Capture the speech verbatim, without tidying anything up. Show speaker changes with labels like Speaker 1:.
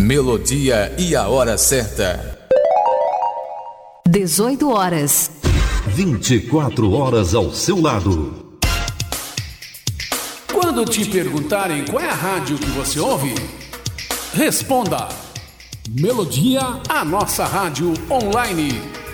Speaker 1: Melodia e a hora certa.
Speaker 2: dezoito horas.
Speaker 3: vinte e quatro horas ao seu lado.
Speaker 4: Quando te perguntarem qual é a rádio que você ouve, responda: Melodia, a nossa rádio online.